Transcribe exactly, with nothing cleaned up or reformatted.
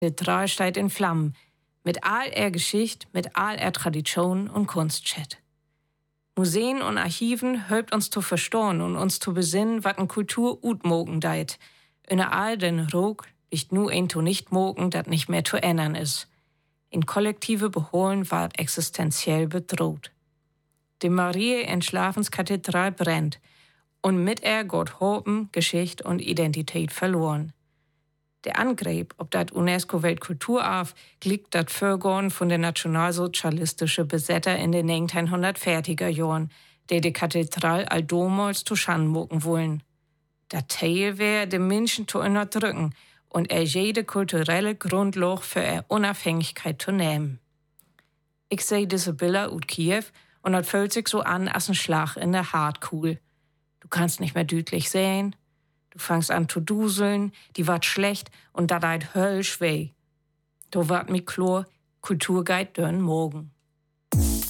Kathedrale steht in Flammen, mit all er Geschichte, mit all er Tradition und Kunstchat. Museen und Archiven helpt uns zu verstehen und uns zu besinnen, wat en Kultur utmogen deit. In all den Rog liegt nu ein to nicht mogen, dat nicht mehr zu ändern is. In kollektive Beholen ward existenziell bedroht. Die Marie in Schlafenskathedral brennt und mit er Gott Hopen, Geschichte und Identität verloren. Der Angriff ob dat UNESCO-Weltkulturerbe liegt dat Förgorn von der nationalsozialistische Besetter in den neunzehnhundertvierziger Jahren, der die Kathedral all damals zu Schanden mucken wollen. Dat Teil wär de Menschen zu unterdrücken und er jede kulturelle Grundlage für er Unabhängigkeit zu nehmen. Ich seh diese Bilder ut Kiew und dat fühlt sich so an als ein Schlag in der Hartkugel. Du kannst nicht mehr deutlich sehen. Du fangst an zu duseln, die ward schlecht und da deit höllisch weh. Du ward mi klar, Kultur geit dörn morgen.